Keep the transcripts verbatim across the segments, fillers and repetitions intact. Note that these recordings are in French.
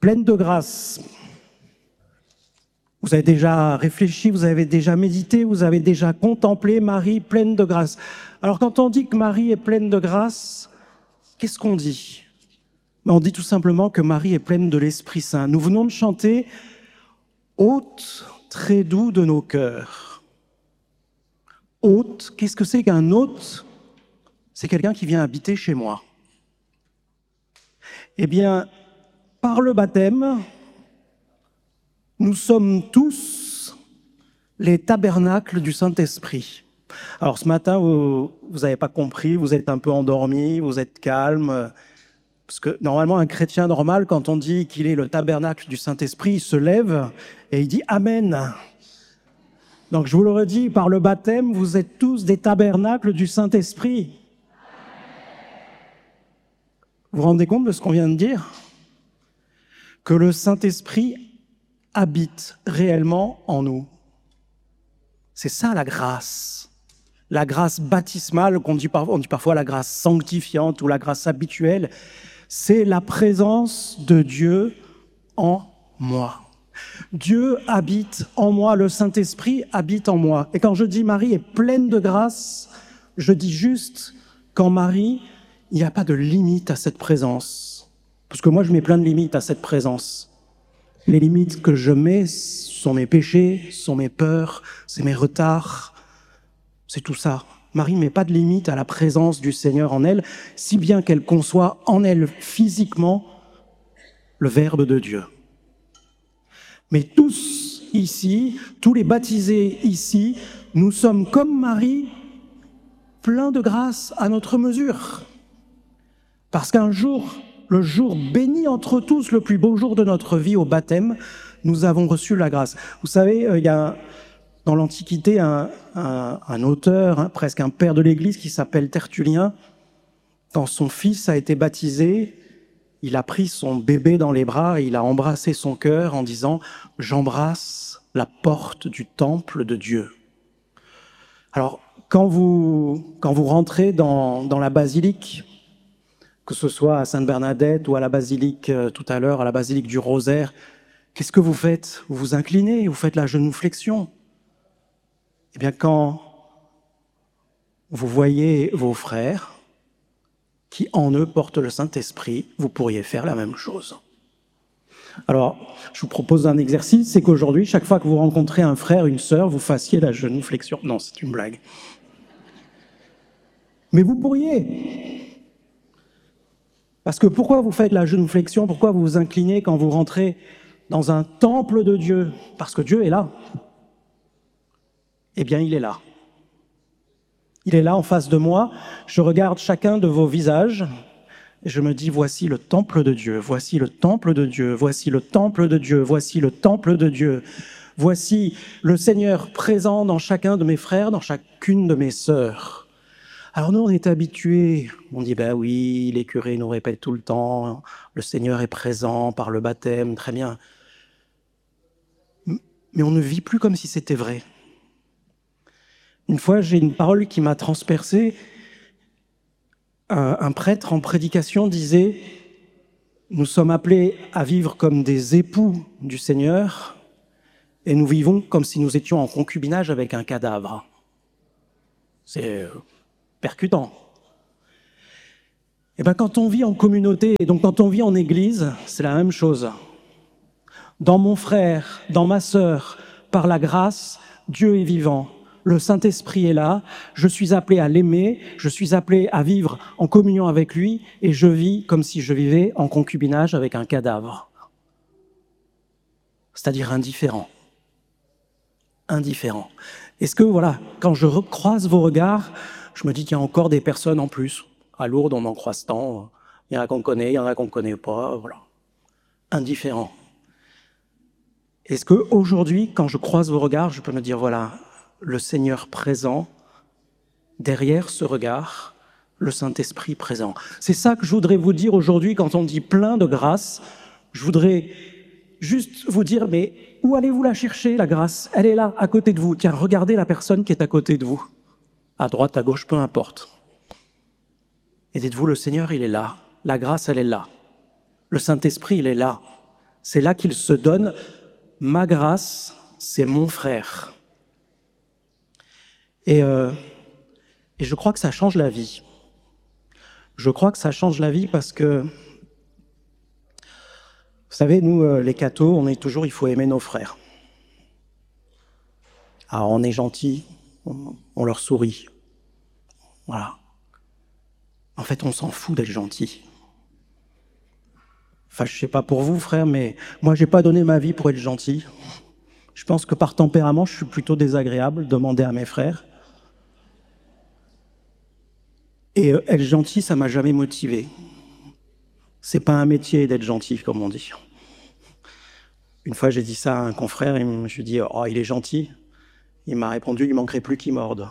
pleine de grâce. Vous avez déjà réfléchi, vous avez déjà médité, vous avez déjà contemplé Marie pleine de grâce. Alors quand on dit que Marie est pleine de grâce, qu'est-ce qu'on dit? On dit tout simplement que Marie est pleine de l'Esprit Saint. Nous venons de chanter « Hôte très doux de nos cœurs ». Hôte, qu'est-ce que c'est qu'un hôte? C'est quelqu'un qui vient habiter chez moi. Eh bien, par le baptême, nous sommes tous les tabernacles du Saint-Esprit. Alors ce matin, vous n'avez pas compris, vous êtes un peu endormi, vous êtes calme. Parce que normalement, un chrétien normal, quand on dit qu'il est le tabernacle du Saint-Esprit, il se lève et il dit « Amen ». Donc je vous le redis, par le baptême, vous êtes tous des tabernacles du Saint-Esprit. Vous vous rendez compte de ce qu'on vient de dire? Que le Saint-Esprit habite réellement en nous. C'est ça la grâce. La grâce baptismale, qu'on dit, par, on dit parfois la grâce sanctifiante ou la grâce habituelle, c'est la présence de Dieu en moi. Dieu habite en moi, le Saint-Esprit habite en moi. Et quand je dis Marie est pleine de grâce, je dis juste qu'en Marie, il n'y a pas de limite à cette présence. Parce que moi, je mets plein de limites à cette présence. Les limites que je mets sont mes péchés, sont mes peurs, c'est mes retards, c'est tout ça. Marie ne met pas de limite à la présence du Seigneur en elle, si bien qu'elle conçoit en elle physiquement le Verbe de Dieu. Mais tous ici, tous les baptisés ici, nous sommes comme Marie, pleins de grâce à notre mesure. Parce qu'un jour, le jour béni entre tous, le plus beau jour de notre vie au baptême, nous avons reçu la grâce. Vous savez, il y a dans l'Antiquité un, un, un auteur, hein, presque un père de l'Église qui s'appelle Tertullien. Quand son fils a été baptisé, il a pris son bébé dans les bras et il a embrassé son cœur en disant « J'embrasse la porte du temple de Dieu ». Alors, quand vous, quand vous rentrez dans, dans la basilique, que ce soit à Sainte-Bernadette ou à la basilique, euh, tout à l'heure, à la basilique du Rosaire, qu'est-ce que vous faites? Vous vous inclinez, vous faites la genuflexion. Eh bien, quand vous voyez vos frères qui en eux portent le Saint-Esprit, vous pourriez faire la même chose. Alors, je vous propose un exercice, c'est qu'aujourd'hui, chaque fois que vous rencontrez un frère, une sœur, vous fassiez la genuflexion. Non, c'est une blague. Mais vous pourriez. Parce que pourquoi vous faites la genuflexion? Pourquoi vous vous inclinez quand vous rentrez dans un temple de Dieu? Parce que Dieu est là. Eh bien, il est là. Il est là en face de moi. Je regarde chacun de vos visages et je me dis, voici le temple de Dieu, voici le temple de Dieu, voici le temple de Dieu, voici le temple de Dieu. Voici le Seigneur présent dans chacun de mes frères, dans chacune de mes sœurs. Alors nous, on est habitués, on dit, ben oui, les curés nous répètent tout le temps, le Seigneur est présent par le baptême, très bien. Mais on ne vit plus comme si c'était vrai. Une fois, j'ai une parole qui m'a transpercé. Un, un prêtre en prédication disait « Nous sommes appelés à vivre comme des époux du Seigneur et nous vivons comme si nous étions en concubinage avec un cadavre. » C'est percutant. Et bien, quand on vit en communauté, et donc quand on vit en église, c'est la même chose. Dans mon frère, dans ma sœur, par la grâce, Dieu est vivant. Le Saint-Esprit est là, je suis appelé à l'aimer, je suis appelé à vivre en communion avec lui, et je vis comme si je vivais en concubinage avec un cadavre. C'est-à-dire indifférent. Indifférent. Est-ce que, voilà, quand je croise vos regards, je me dis qu'il y a encore des personnes en plus. À Lourdes, on en croise tant. Il y en a qu'on connaît, il y en a qu'on ne connaît pas, voilà. Indifférent. Est-ce qu'aujourd'hui, quand je croise vos regards, je peux me dire, voilà, le Seigneur présent, derrière ce regard, le Saint-Esprit présent. C'est ça que je voudrais vous dire aujourd'hui quand on dit plein de grâce. Je voudrais juste vous dire, mais où allez-vous la chercher, la grâce? Elle est là, à côté de vous. Tiens, regardez la personne qui est à côté de vous. À droite, à gauche, peu importe. Et dites-vous, le Seigneur, il est là. La grâce, elle est là. Le Saint-Esprit, il est là. C'est là qu'il se donne « ma grâce, c'est mon frère ». Et, euh, et je crois que ça change la vie. Je crois que ça change la vie parce que, vous savez, nous, euh, les cathos, on est toujours « il faut aimer nos frères ». Alors, on est gentil, on, on leur sourit. Voilà. En fait, on s'en fout d'être gentil. Enfin, je sais pas pour vous, frère, mais moi, j'ai pas donné ma vie pour être gentil. Je pense que par tempérament, je suis plutôt désagréable, demander à mes frères. Et euh, être gentil, ça m'a jamais motivé. C'est pas un métier d'être gentil, comme on dit. Une fois, j'ai dit ça à un confrère, et je me suis dit, oh, il est gentil. Il m'a répondu, il manquerait plus qu'il morde.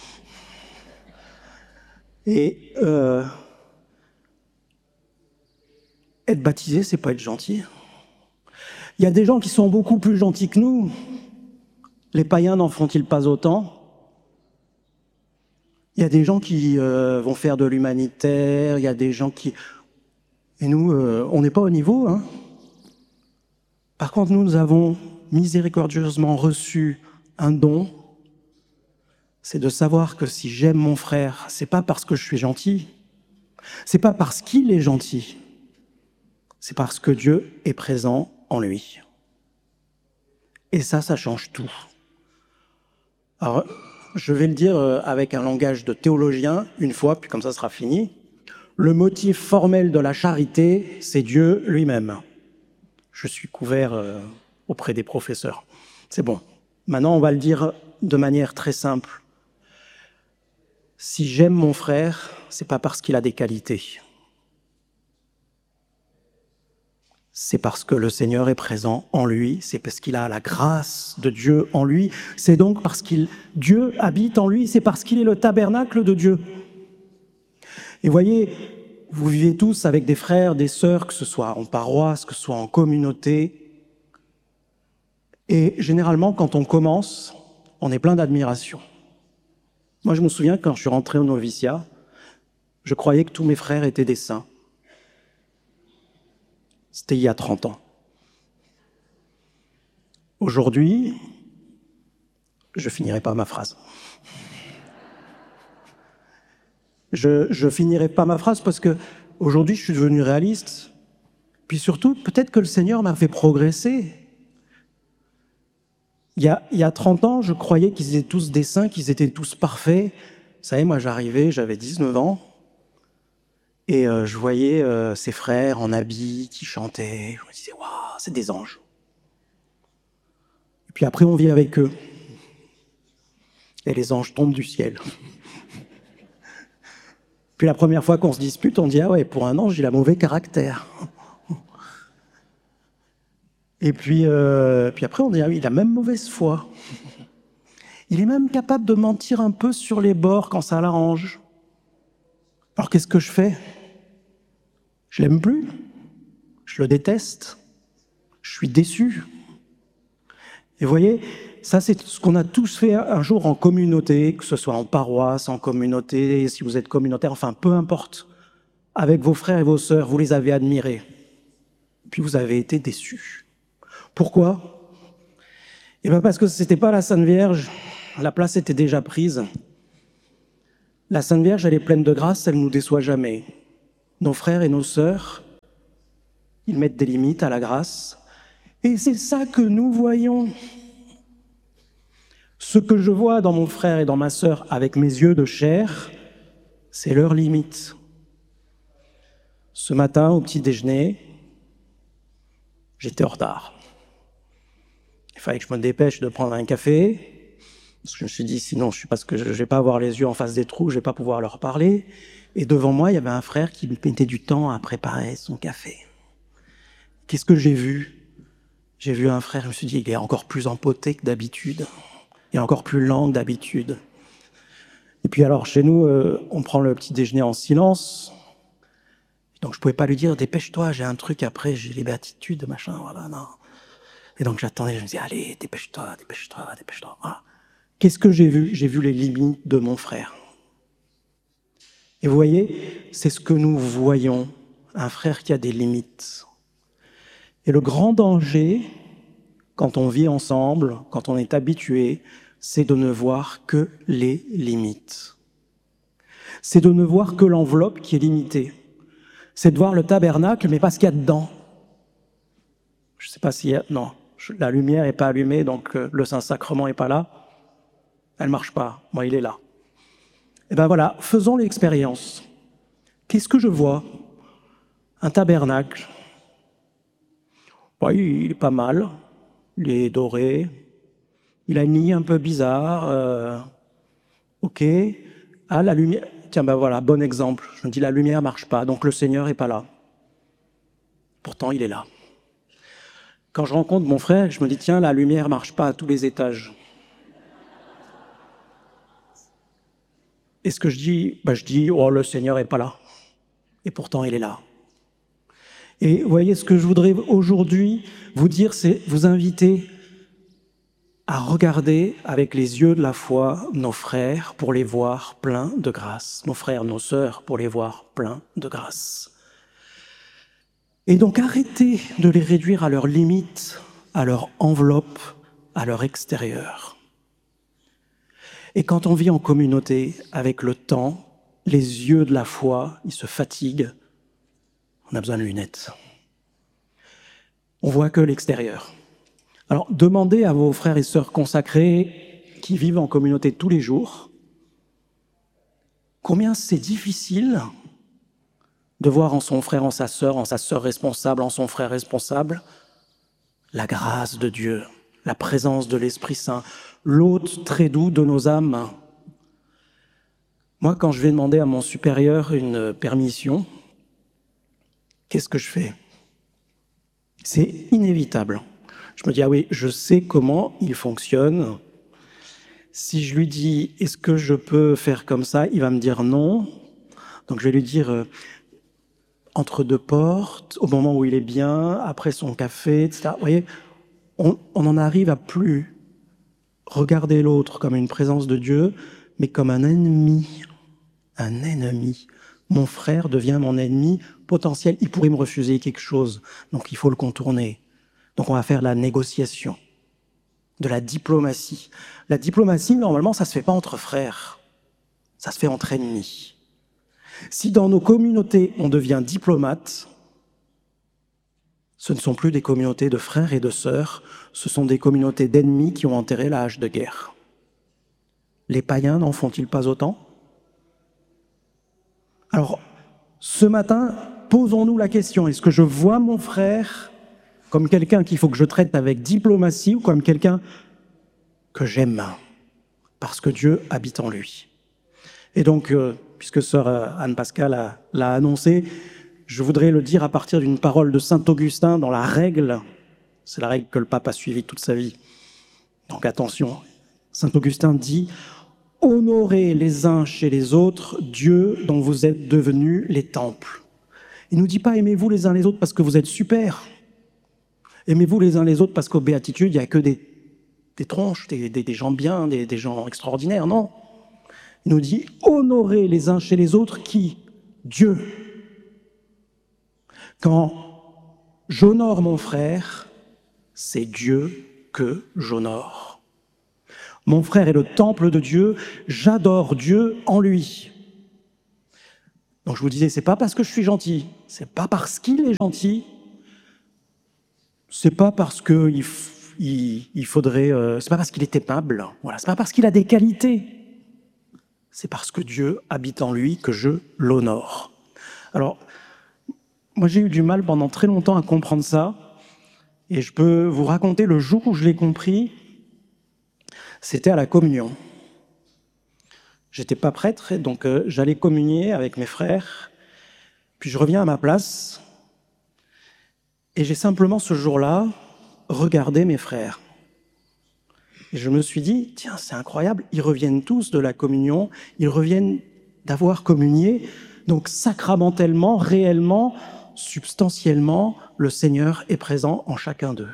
Et euh, être baptisé, c'est pas être gentil. Il y a des gens qui sont beaucoup plus gentils que nous. Les païens n'en font-ils pas autant? Il y a des gens qui euh, vont faire de l'humanitaire, il y a des gens qui... Et nous, euh, on n'est pas au niveau. Hein. Par contre, nous, nous avons miséricordieusement reçu un don, c'est de savoir que si j'aime mon frère, c'est pas parce que je suis gentil, c'est pas parce qu'il est gentil, c'est parce que Dieu est présent en lui. Et ça, ça change tout. Alors, je vais le dire avec un langage de théologien, une fois, puis comme ça sera fini. Le motif formel de la charité, c'est Dieu lui-même. Je suis couvert euh, auprès des professeurs. C'est bon. Maintenant, on va le dire de manière très simple. Si j'aime mon frère, c'est pas parce qu'il a des qualités. C'est parce que le Seigneur est présent en lui, c'est parce qu'il a la grâce de Dieu en lui, c'est donc parce que Dieu habite en lui, c'est parce qu'il est le tabernacle de Dieu. Et voyez, vous vivez tous avec des frères, des sœurs, que ce soit en paroisse, que ce soit en communauté. Et généralement, quand on commence, on est plein d'admiration. Moi, je me souviens, quand je suis rentré au noviciat, je croyais que tous mes frères étaient des saints. C'était il y a trente ans. Aujourd'hui, je finirai pas ma phrase. Je, je finirai pas ma phrase parce que aujourd'hui, je suis devenu réaliste. Puis surtout, peut-être que le Seigneur m'a fait progresser. Il y a, il y a trente ans, je croyais qu'ils étaient tous des saints, qu'ils étaient tous parfaits. Vous savez, moi, j'arrivais, j'avais dix-neuf ans. Et euh, je voyais euh, ses frères en habits qui chantaient. Je me disais, waouh, c'est des anges. Et puis après, on vit avec eux. Et les anges tombent du ciel. Puis la première fois qu'on se dispute, on dit, ah ouais, pour un ange, il a mauvais caractère. Et puis, euh, puis après, on dit, ah oui, il a même mauvaise foi. Il est même capable de mentir un peu sur les bords quand ça l'arrange. Alors qu'est-ce que je fais? Je l'aime plus, je le déteste, je suis déçu. Et vous voyez, ça c'est ce qu'on a tous fait un jour en communauté, que ce soit en paroisse, en communauté, si vous êtes communautaire, enfin peu importe. Avec vos frères et vos sœurs, vous les avez admirés, puis vous avez été déçus. Pourquoi? Eh bien parce que ce n'était pas la Sainte Vierge, la place était déjà prise. La Sainte Vierge, elle est pleine de grâce, elle ne nous déçoit jamais. Nos frères et nos sœurs, ils mettent des limites à la grâce. Et c'est ça que nous voyons. Ce que je vois dans mon frère et dans ma sœur avec mes yeux de chair, c'est leurs limites. Ce matin, au petit déjeuner, j'étais en retard. Il fallait que je me dépêche de prendre un café, parce que je me suis dit, sinon, je ne sais pas, je ne vais pas avoir les yeux en face des trous, je ne vais pas pouvoir leur parler. Et devant moi, il y avait un frère qui mettait du temps à préparer son café. Qu'est-ce que j'ai vu? J'ai vu un frère, je me suis dit, il est encore plus empoté que d'habitude. Il est encore plus lent que d'habitude. Et puis alors, chez nous, euh, on prend le petit déjeuner en silence. Donc je ne pouvais pas lui dire, dépêche-toi, j'ai un truc après, j'ai les béatitudes, machin, voilà, non. Et donc j'attendais, je me disais, allez, dépêche-toi, dépêche-toi, dépêche-toi. Voilà. Qu'est-ce que j'ai vu? J'ai vu les limites de mon frère. Et vous voyez, c'est ce que nous voyons, un frère qui a des limites. Et le grand danger, quand on vit ensemble, quand on est habitué, c'est de ne voir que les limites. C'est de ne voir que l'enveloppe qui est limitée. C'est de voir le tabernacle, mais pas ce qu'il y a dedans. Je ne sais pas s'il y a... Non, la lumière n'est pas allumée, donc le Saint-Sacrement n'est pas là. Elle ne marche pas. Moi, il est là. Et bien voilà, faisons l'expérience. Qu'est-ce que je vois? Un tabernacle. Oui, il est pas mal. Il est doré. Il a une ligne un peu bizarre. Euh... Ok. Ah, la lumière... Tiens, ben voilà, bon exemple. Je me dis, la lumière ne marche pas, donc le Seigneur n'est pas là. Pourtant, il est là. Quand je rencontre mon frère, je me dis, tiens, la lumière ne marche pas à tous les étages. Et ce que je dis, ben je dis, oh, le Seigneur n'est pas là. Et pourtant, il est là. Et vous voyez, ce que je voudrais aujourd'hui vous dire, c'est vous inviter à regarder avec les yeux de la foi nos frères pour les voir pleins de grâce, nos frères, nos sœurs pour les voir pleins de grâce. Et donc arrêtez de les réduire à leurs limites, à leur enveloppe, à leur extérieur. Et quand on vit en communauté, avec le temps, les yeux de la foi, ils se fatiguent, on a besoin de lunettes. On voit que l'extérieur. Alors, demandez à vos frères et sœurs consacrés qui vivent en communauté tous les jours combien c'est difficile de voir en son frère, en sa sœur, en sa sœur responsable, en son frère responsable, la grâce de Dieu, la présence de l'Esprit Saint, l'hôte très doux de nos âmes. Moi, quand je vais demander à mon supérieur une permission, qu'est-ce que je fais? C'est inévitable. Je me dis, ah oui, je sais comment il fonctionne. Si je lui dis, est-ce que je peux faire comme ça? Il va me dire non. Donc je vais lui dire, euh, entre deux portes, au moment où il est bien, après son café, et cetera. Vous voyez, on, on en arrive à plus regarder l'autre comme une présence de Dieu, mais comme un ennemi. Un ennemi. Mon frère devient mon ennemi potentiel. Il pourrait me refuser quelque chose, donc il faut le contourner. Donc on va faire la négociation, de la diplomatie. La diplomatie, normalement, ça ne se fait pas entre frères, ça se fait entre ennemis. Si dans nos communautés, on devient diplomate, ce ne sont plus des communautés de frères et de sœurs, ce sont des communautés d'ennemis qui ont enterré la hache de guerre. Les païens n'en font-ils pas autant? Alors, ce matin, posons-nous la question, est-ce que je vois mon frère comme quelqu'un qu'il faut que je traite avec diplomatie ou comme quelqu'un que j'aime, parce que Dieu habite en lui. Et donc, euh, puisque sœur Anne-Pascale l'a annoncé, je voudrais le dire à partir d'une parole de saint Augustin dans la règle, c'est la règle que le pape a suivie toute sa vie. Donc attention, saint Augustin dit « Honorez les uns chez les autres Dieu dont vous êtes devenus les temples ». Il ne nous dit pas « Aimez-vous les uns les autres parce que vous êtes super ». Aimez-vous les uns les autres parce qu'aux béatitudes, il n'y a que des, des tronches, des, des, des gens bien, des, des gens extraordinaires. Non. Il nous dit « Honorez les uns chez les autres qui? Dieu. » Quand j'honore mon frère, c'est Dieu que j'honore. Mon frère est le temple de Dieu, j'adore Dieu en lui. Donc je vous disais, c'est pas parce que je suis gentil, c'est pas parce qu'il est gentil, c'est pas parce que il, il, il faudrait, euh, c'est pas parce qu'il est aimable, voilà, c'est pas parce qu'il a des qualités, c'est parce que Dieu habite en lui que je l'honore. Alors, moi j'ai eu du mal pendant très longtemps à comprendre ça, et je peux vous raconter le jour où je l'ai compris, c'était à la communion. J'étais pas prêtre, donc euh, j'allais communier avec mes frères, puis je reviens à ma place, et j'ai simplement ce jour-là regardé mes frères. Et je me suis dit, tiens, c'est incroyable, ils reviennent tous de la communion, ils reviennent d'avoir communié, donc sacramentellement, réellement, substantiellement, le Seigneur est présent en chacun d'eux.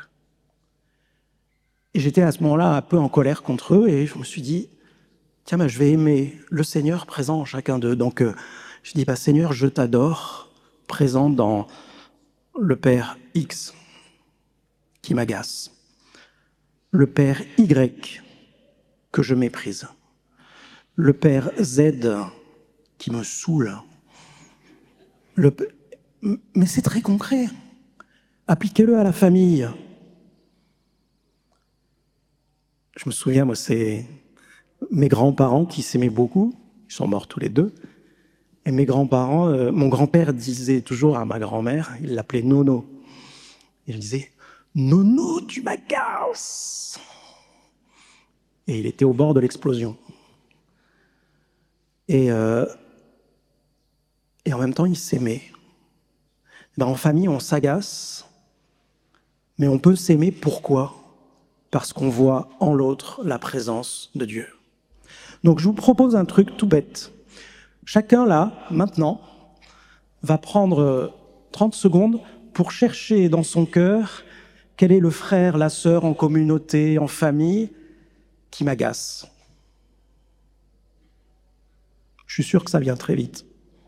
Et j'étais à ce moment-là un peu en colère contre eux, et je me suis dit, tiens, ben, je vais aimer le Seigneur présent en chacun d'eux. Donc, euh, je dis, bah, Seigneur, je t'adore, présent dans le Père X, qui m'agace. Le père Y que je méprise. Le père Z qui me saoule. Le... Mais c'est très concret. Appliquez-le à la famille. Je me souviens, moi, c'est mes grands-parents qui s'aimaient beaucoup. Ils sont morts tous les deux. Et mes grands-parents, euh, mon grand-père disait toujours à ma grand-mère, il l'appelait Nono. Il disait « Nono, tu m'agaces !» Et il était au bord de l'explosion. Et, euh, et en même temps, il s'aimait. Ben, en famille, on s'agace, mais on peut s'aimer. Pourquoi ? Parce qu'on voit en l'autre la présence de Dieu. Donc je vous propose un truc tout bête. Chacun là, maintenant, va prendre trente secondes pour chercher dans son cœur quel est le frère, la sœur en communauté, en famille, qui m'agace. Je suis sûr que ça vient très vite.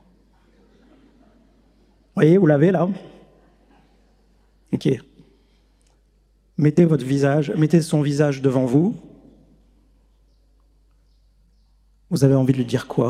Vous voyez, vous l'avez là ? Ok. Mettez votre visage, mettez son visage devant vous. Vous avez envie de lui dire quoi ?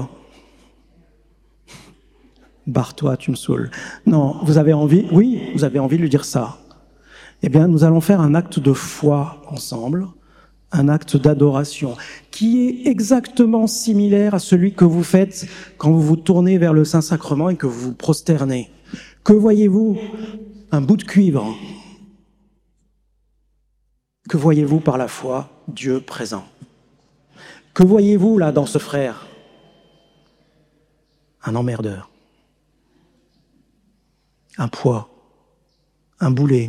Barre-toi, tu me saoules. Non, vous avez envie, oui, vous avez envie de lui dire ça. Eh bien, nous allons faire un acte de foi ensemble, un acte d'adoration, qui est exactement similaire à celui que vous faites quand vous vous tournez vers le Saint-Sacrement et que vous vous prosternez. Que voyez-vous ? Un bout de cuivre. Que voyez-vous par la foi ? Dieu présent. Que voyez-vous là dans ce frère ? Un emmerdeur. Un poids. Un boulet.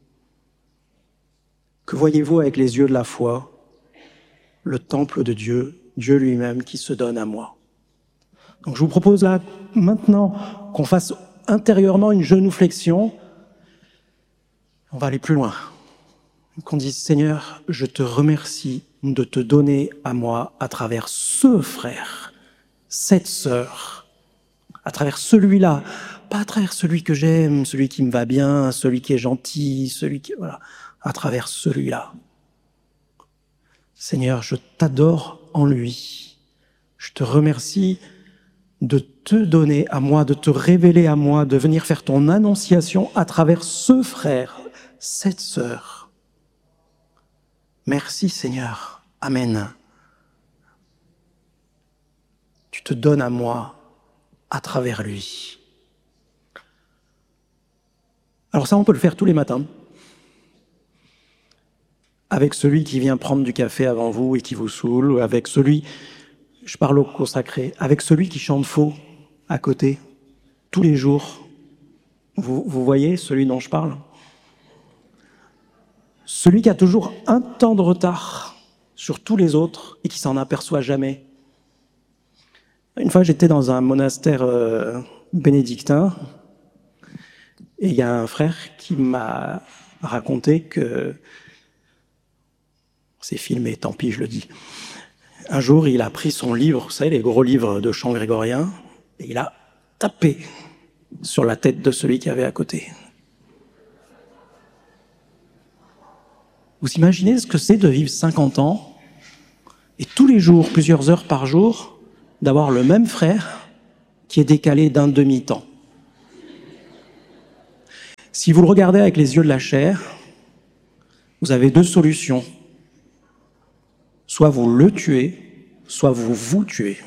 Que voyez-vous avec les yeux de la foi ? Le temple de Dieu, Dieu lui-même qui se donne à moi. Donc je vous propose là, maintenant, qu'on fasse intérieurement une genuflexion. On va aller plus loin. Qu'on dise, Seigneur, je te remercie de te donner à moi à travers ce frère, cette sœur, à travers celui-là, pas à travers celui que j'aime, celui qui me va bien, celui qui est gentil, celui qui... Voilà, à travers celui-là. Seigneur, je t'adore en lui. Je te remercie de te donner à moi, de te révéler à moi, de venir faire ton annonciation à travers ce frère, cette sœur. Merci Seigneur. Amen. Tu te donnes à moi à travers lui. Alors ça, on peut le faire tous les matins. Avec celui qui vient prendre du café avant vous et qui vous saoule, ou avec celui, je parle au consacré, avec celui qui chante faux à côté, tous les jours. Vous, vous voyez celui dont je parle ? Celui qui a toujours un temps de retard sur tous les autres et qui s'en aperçoit jamais. Une fois, j'étais dans un monastère euh, bénédictin et il y a un frère qui m'a raconté que... C'est filmé, tant pis, je le dis. Un jour, il a pris son livre, vous savez, les gros livres de chant grégorien, et il a tapé sur la tête de celui qui avait à côté. Vous imaginez ce que c'est de vivre cinquante ans et tous les jours, plusieurs heures par jour, d'avoir le même frère qui est décalé d'un demi-temps. Si vous le regardez avec les yeux de la chair, vous avez deux solutions. Soit vous le tuez, soit vous vous tuez.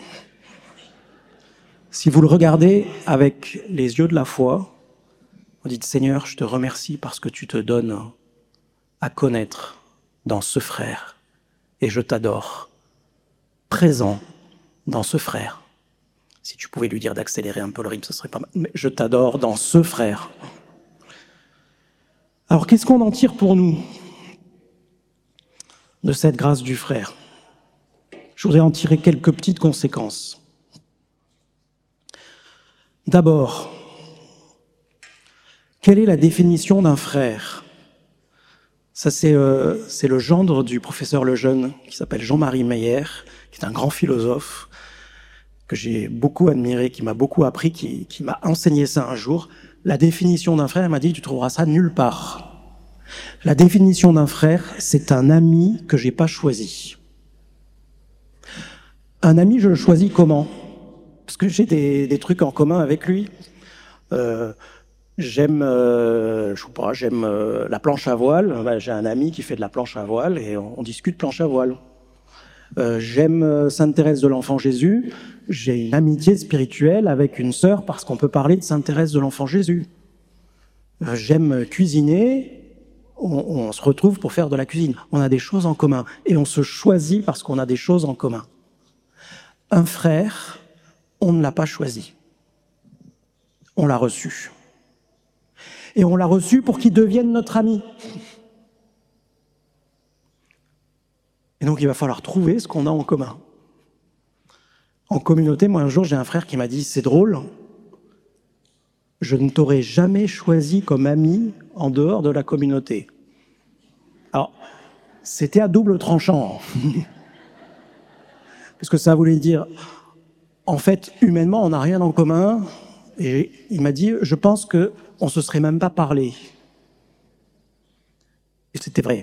Si vous le regardez avec les yeux de la foi, vous dites « Seigneur, je te remercie parce que tu te donnes à connaître dans ce frère et je t'adore, présent dans ce frère. » Si tu pouvais lui dire d'accélérer un peu le rythme, ce serait pas mal. Mais je t'adore dans ce frère. Alors, qu'est-ce qu'on en tire pour nous de cette grâce du frère? Je voudrais en tirer quelques petites conséquences. D'abord, quelle est la définition d'un frère? Ça, c'est euh, c'est le gendre du professeur Lejeune, qui s'appelle Jean-Marie Meyer, qui est un grand philosophe, que j'ai beaucoup admiré, qui m'a beaucoup appris, qui, qui m'a enseigné ça un jour. La définition d'un frère, elle m'a dit, tu trouveras ça nulle part. La définition d'un frère, c'est un ami que j'ai pas choisi. Un ami, je le choisis comment? Parce que j'ai des, des trucs en commun avec lui. Euh, j'aime, euh, je sais pas, j'aime euh, la planche à voile. Ben, j'ai un ami qui fait de la planche à voile et on, on discute planche à voile. Euh, j'aime Sainte Thérèse de l'Enfant Jésus. J'ai une amitié spirituelle avec une sœur parce qu'on peut parler de Sainte Thérèse de l'Enfant Jésus. Euh, j'aime cuisiner. On, on se retrouve pour faire de la cuisine. On a des choses en commun et on se choisit parce qu'on a des choses en commun. Un frère, on ne l'a pas choisi. On l'a reçu. Et on l'a reçu pour qu'il devienne notre ami. Et donc, il va falloir trouver ce qu'on a en commun. En communauté, moi, un jour, j'ai un frère qui m'a dit « C'est drôle, je ne t'aurais jamais choisi comme ami en dehors de la communauté. » Alors, c'était à double tranchant. Parce que ça voulait dire, en fait, humainement, on n'a rien en commun. Et il m'a dit « Je pense qu'on ne se serait même pas parlé. » Et c'était vrai.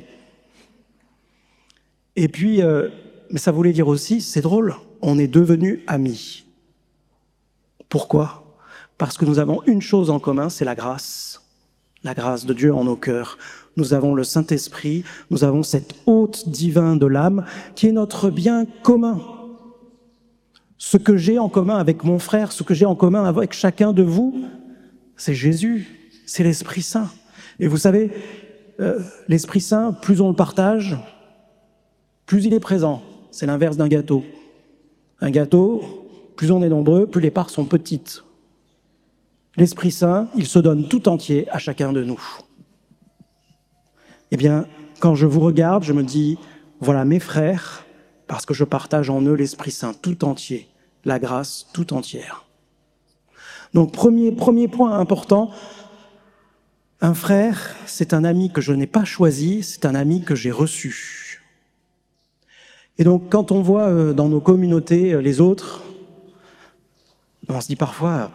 Et puis, euh, mais ça voulait dire aussi, c'est drôle, on est devenus amis. Pourquoi? Parce que nous avons une chose en commun, c'est la grâce. La grâce de Dieu en nos cœurs. Nous avons le Saint-Esprit, nous avons cet hôte divin de l'âme qui est notre bien commun. Ce que j'ai en commun avec mon frère, ce que j'ai en commun avec chacun de vous, c'est Jésus, c'est l'Esprit Saint. Et vous savez, euh, l'Esprit Saint, plus on le partage, plus il est présent. C'est l'inverse d'un gâteau. Un gâteau, plus on est nombreux, plus les parts sont petites. L'Esprit Saint, il se donne tout entier à chacun de nous. Eh bien, quand je vous regarde, je me dis, voilà mes frères, parce que je partage en eux l'Esprit Saint tout entier, la grâce tout entière. Donc, premier, premier point important, un frère, c'est un ami que je n'ai pas choisi, c'est un ami que j'ai reçu. Et donc, quand on voit euh, dans nos communautés euh, les autres, on se dit parfois,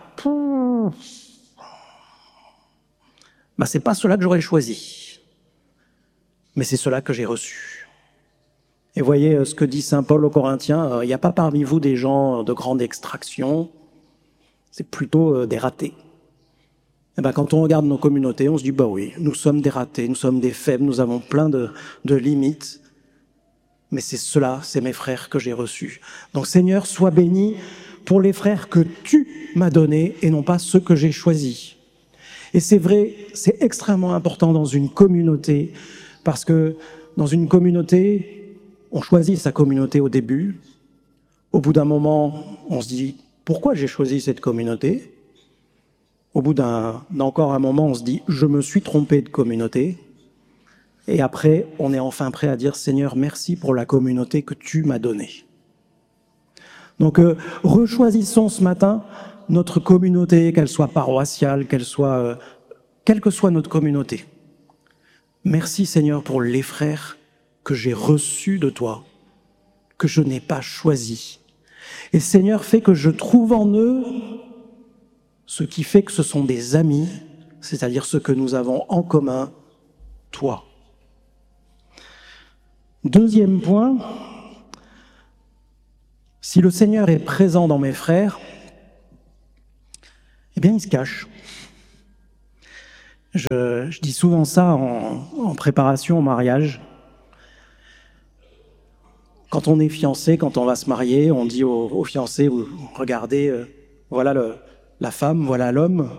bah, c'est pas cela que j'aurais choisi, mais c'est cela que j'ai reçu. Et voyez euh, ce que dit saint Paul aux Corinthiens, il n'y a pas parmi vous des gens de grande extraction, c'est plutôt euh, des ratés. Et ben, quand on regarde nos communautés, on se dit, bah oui, nous sommes des ratés, nous sommes des faibles, nous avons plein de, de limites. Mais c'est cela, c'est mes frères que j'ai reçus. Donc Seigneur, sois béni pour les frères que tu m'as donnés et non pas ceux que j'ai choisis. Et c'est vrai, c'est extrêmement important dans une communauté, parce que dans une communauté, on choisit sa communauté au début. Au bout d'un moment, on se dit, pourquoi j'ai choisi cette communauté? Au bout d'un, d'encore un moment, on se dit, je me suis trompé de communauté. Et après, on est enfin prêt à dire « Seigneur, merci pour la communauté que tu m'as donnée. » Donc, euh, rechoisissons ce matin notre communauté, qu'elle soit paroissiale, qu'elle soit, euh, quelle que soit notre communauté. Merci Seigneur pour les frères que j'ai reçus de toi, que je n'ai pas choisis. Et Seigneur, fais que je trouve en eux ce qui fait que ce sont des amis, c'est-à-dire ce que nous avons en commun, toi. Deuxième point, si le Seigneur est présent dans mes frères, eh bien il se cache. Je, je dis souvent ça en, en préparation au mariage. Quand on est fiancé, quand on va se marier, on dit aux, aux fiancés, regardez, euh, voilà le, la femme, voilà l'homme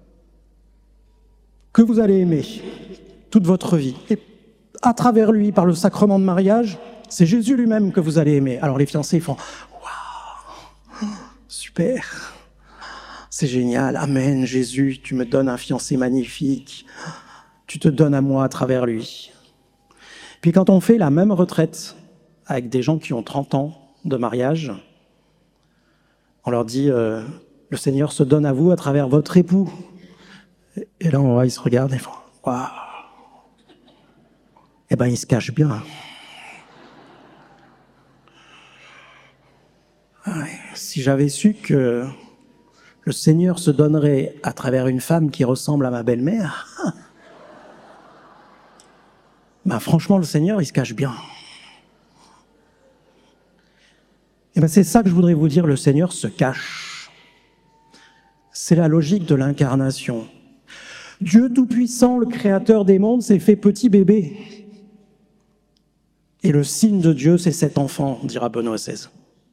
que vous allez aimer toute votre vie. Et à travers lui, par le sacrement de mariage, c'est Jésus lui-même que vous allez aimer. Alors les fiancés font « Waouh, super, c'est génial, amen, Jésus, tu me donnes un fiancé magnifique, tu te donnes à moi à travers lui. » Puis quand on fait la même retraite avec des gens qui ont trente ans de mariage, on leur dit euh, « Le Seigneur se donne à vous à travers votre époux. » Et là, on voit, ils se regardent et font « Waouh !» Eh bien, ils se cachent bien. Ouais, si j'avais su que le Seigneur se donnerait à travers une femme qui ressemble à ma belle-mère, Ben franchement, le Seigneur, il se cache bien. Et ben c'est ça que je voudrais vous dire, le Seigneur se cache. C'est la logique de l'incarnation. Dieu Tout-Puissant, le Créateur des mondes, s'est fait petit bébé. Et le signe de Dieu, c'est cet enfant, dira Benoît seize.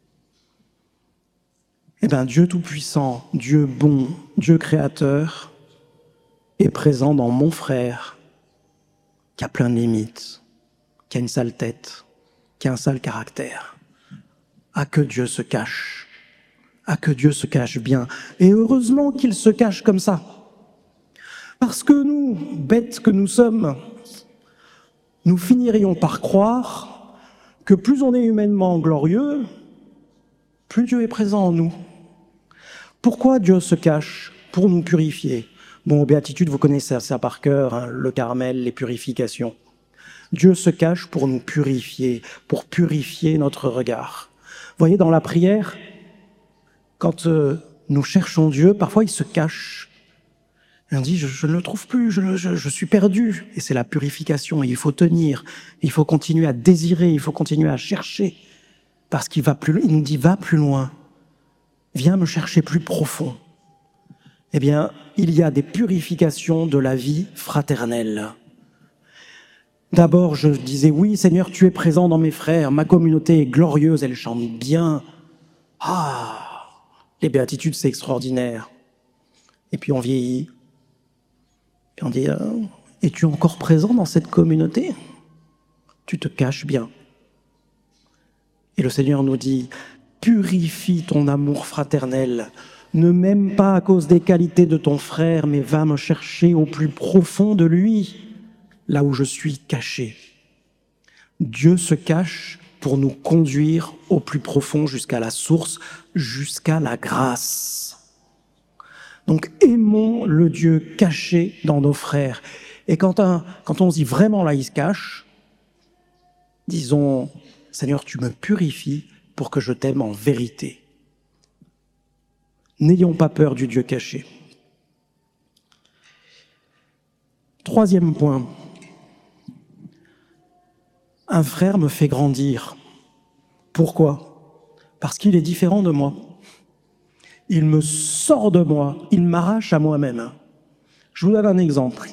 Eh bien, Dieu Tout-Puissant, Dieu bon, Dieu Créateur, est présent dans mon frère, qui a plein de limites, qui a une sale tête, qui a un sale caractère. Ah, que Dieu se cache. Ah, que Dieu se cache bien. Et heureusement qu'il se cache comme ça. Parce que nous, bêtes que nous sommes, nous finirions par croire que plus on est humainement glorieux, plus Dieu est présent en nous. Pourquoi Dieu se cache? Pour nous purifier. Bon, béatitude, vous connaissez ça par cœur, hein, le Carmel, les purifications. Dieu se cache pour nous purifier, pour purifier notre regard. Vous voyez, dans la prière, quand euh, nous cherchons Dieu, parfois il se cache. Et on dit, je, je ne le trouve plus, je, je, je suis perdu. Et c'est la purification, il faut tenir, il faut continuer à désirer, il faut continuer à chercher. Parce qu'il va plus, il nous dit, va plus loin, viens me chercher plus profond. Eh bien, il y a des purifications de la vie fraternelle. D'abord, je disais, oui, Seigneur, tu es présent dans mes frères, ma communauté est glorieuse, elle chante bien. Ah, les béatitudes, c'est extraordinaire. Et puis on vieillit. Et on dit, euh, es-tu encore présent dans cette communauté? Tu te caches bien. Et le Seigneur nous dit, purifie ton amour fraternel. Ne m'aime pas à cause des qualités de ton frère, mais va me chercher au plus profond de lui, là où je suis caché. Dieu se cache pour nous conduire au plus profond, jusqu'à la source, jusqu'à la grâce. Donc aimons le Dieu caché dans nos frères. Et quand, un, quand on se dit vraiment là, il se cache, disons, Seigneur, tu me purifies pour que je t'aime en vérité. N'ayons pas peur du Dieu caché. Troisième point. Un frère me fait grandir. Pourquoi? Parce qu'il est différent de moi. Il me sort de moi, il m'arrache à moi-même. Je vous donne un exemple.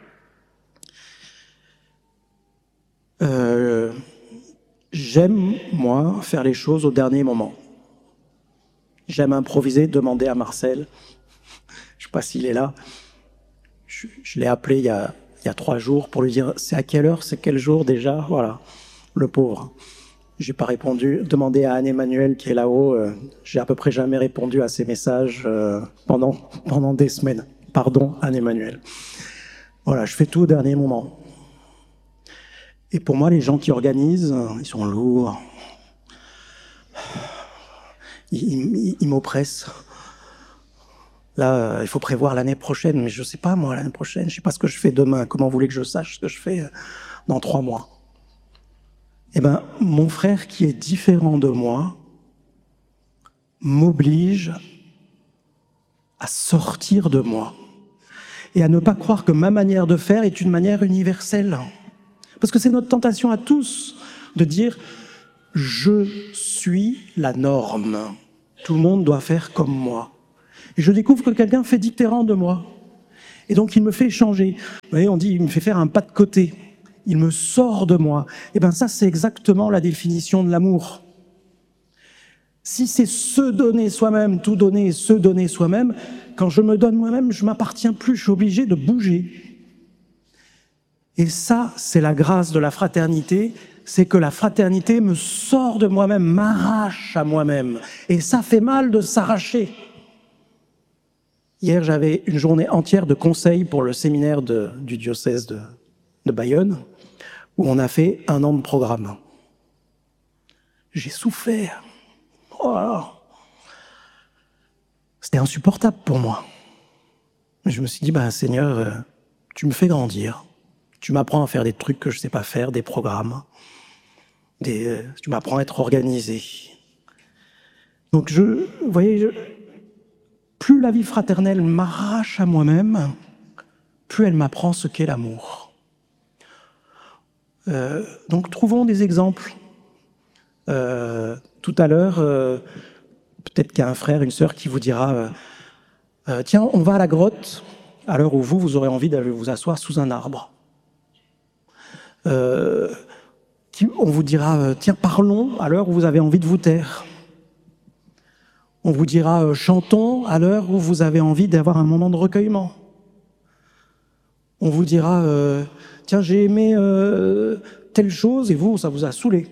Euh, j'aime, moi, faire les choses au dernier moment. J'aime improviser, demander à Marcel, je ne sais pas s'il est là, je, je l'ai appelé il y, a, il y a trois jours pour lui dire c'est à quelle heure, c'est quel jour déjà, voilà, le pauvre. J'ai pas répondu, demandé à Anne-Emmanuel qui est là-haut, euh, j'ai à peu près jamais répondu à ses messages euh, pendant, pendant des semaines. Pardon Anne-Emmanuel. Voilà, je fais tout au dernier moment. Et pour moi, les gens qui organisent, ils sont lourds. Ils, ils, ils m'oppressent. Là, il faut prévoir l'année prochaine, mais je ne sais pas, moi, l'année prochaine, je ne sais pas ce que je fais demain. Comment vous voulez que je sache ce que je fais dans trois mois? Eh bien, mon frère qui est différent de moi m'oblige à sortir de moi et à ne pas croire que ma manière de faire est une manière universelle. Parce que c'est notre tentation à tous de dire « je suis la norme ». Tout le monde doit faire comme moi. Et je découvre que quelqu'un fait différent de moi. Et donc, il me fait changer. Vous voyez, on dit, il me fait faire un pas de côté. Il me sort de moi. Et bien ça, c'est exactement la définition de l'amour. Si c'est se donner soi-même, tout donner et se donner soi-même, quand je me donne moi-même, je ne m'appartiens plus, je suis obligé de bouger. Et ça, c'est la grâce de la fraternité, c'est que la fraternité me sort de moi-même, m'arrache à moi-même. Et ça fait mal de s'arracher. Hier, j'avais une journée entière de conseils pour le séminaire de, du diocèse de, de Bayonne, où on a fait un an de programme. J'ai souffert. Oh là là. C'était insupportable pour moi. Je me suis dit, bah, Seigneur, euh, tu me fais grandir. Tu m'apprends à faire des trucs que je ne sais pas faire, des programmes. Des, euh, tu m'apprends à être organisé. Donc, je, vous voyez, je, plus la vie fraternelle m'arrache à moi-même, plus elle m'apprend ce qu'est l'amour. Euh, donc trouvons des exemples. Euh, tout à l'heure, euh, peut-être qu'il y a un frère, une sœur qui vous dira euh, euh, « Tiens, on va à la grotte », à l'heure où vous, vous aurez envie d'aller vous asseoir sous un arbre. Euh, qui, on vous dira euh, « Tiens, parlons », à l'heure où vous avez envie de vous taire. On vous dira euh, « Chantons », à l'heure où vous avez envie d'avoir un moment de recueillement. On vous dira euh, « Tiens, j'ai aimé euh, telle chose » et vous, ça vous a saoulé.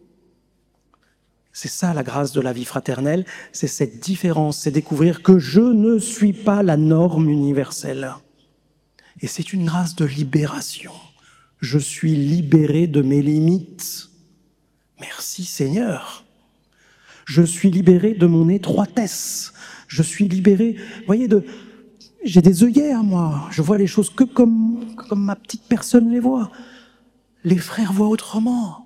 C'est ça la grâce de la vie fraternelle, c'est cette différence, c'est découvrir que je ne suis pas la norme universelle. Et c'est une grâce de libération. Je suis libéré de mes limites. Merci Seigneur. Je suis libéré de mon étroitesse. Je suis libéré, vous voyez, de... j'ai des œillères, moi. Je vois les choses que comme, comme ma petite personne les voit. Les frères voient autrement.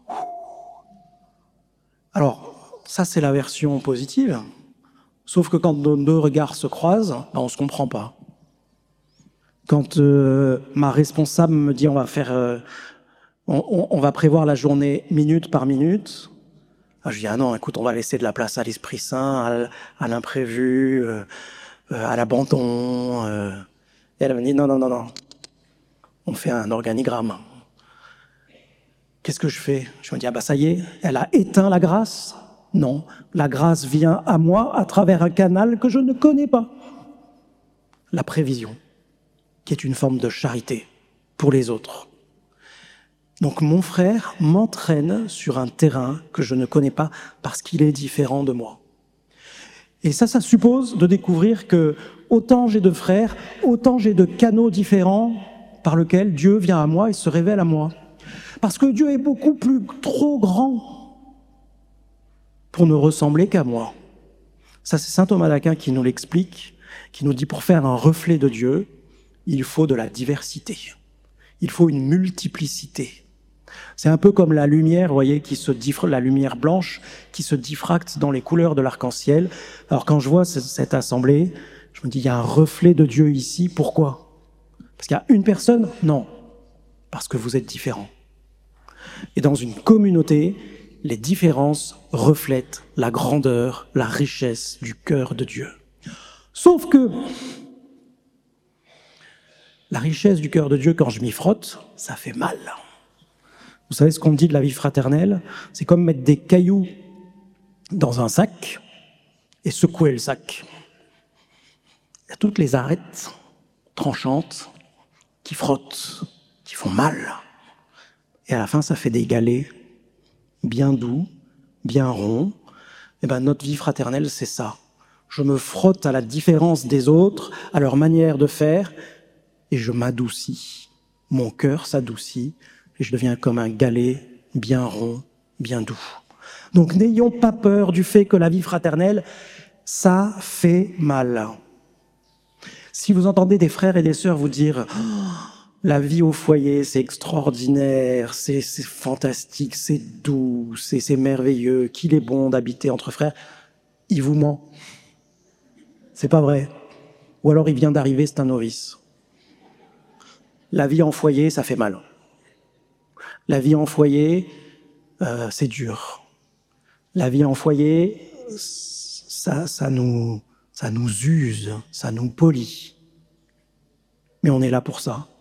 Alors, ça, c'est la version positive. Sauf que quand nos deux regards se croisent, ben, on ne se comprend pas. Quand euh, ma responsable me dit on va faire, euh, on, on va prévoir la journée minute par minute, ah, je dis ah non, écoute, on va laisser de la place à l'Esprit Saint, à, à l'imprévu, euh, euh, à l'abandon. Euh. Et elle me dit non, non, non, non, on fait un organigramme. Qu'est-ce que je fais? Je me dis ah bah ça y est, elle a éteint la grâce. Non, la grâce vient à moi à travers un canal que je ne connais pas. La prévision, qui est une forme de charité pour les autres. Donc mon frère m'entraîne sur un terrain que je ne connais pas parce qu'il est différent de moi. Et ça, ça suppose de découvrir que autant j'ai de frères, autant j'ai de canaux différents par lesquels Dieu vient à moi et se révèle à moi. Parce que Dieu est beaucoup plus trop grand pour ne ressembler qu'à moi. Ça, c'est saint Thomas d'Aquin qui nous l'explique, qui nous dit pour faire un reflet de Dieu, il faut de la diversité. Il faut une multiplicité. C'est un peu comme la lumière, vous voyez, qui se diffra... la lumière blanche qui se diffracte dans les couleurs de l'arc-en-ciel. Alors quand je vois cette assemblée, je me dis, il y a un reflet de Dieu ici. Pourquoi? Parce qu'il y a une personne? Non. Parce que vous êtes différents. Et dans une communauté, les différences reflètent la grandeur, la richesse du cœur de Dieu. Sauf que la richesse du cœur de Dieu, quand je m'y frotte, ça fait mal. Vous savez ce qu'on dit de la vie fraternelle? C'est comme mettre des cailloux dans un sac et secouer le sac. Il y a toutes les arêtes tranchantes qui frottent, qui font mal. Et à la fin, ça fait des galets bien doux, bien ronds. Et ben, notre vie fraternelle, c'est ça. Je me frotte à la différence des autres, à leur manière de faire, et je m'adoucis. Mon cœur s'adoucit, et je deviens comme un galet bien rond, bien doux. Donc n'ayons pas peur du fait que la vie fraternelle, ça fait mal. Si vous entendez des frères et des sœurs vous dire oh, la vie au foyer, c'est extraordinaire, c'est fantastique, c'est doux, c'est merveilleux, qu'il est bon d'habiter entre frères, il vous ment. C'est pas vrai. Ou alors il vient d'arriver, c'est un novice. La vie en foyer, ça fait mal. La vie en foyer, euh, c'est dur. La vie en foyer, ça, ça, nous, ça nous use, ça nous polit. Mais on est là pour ça.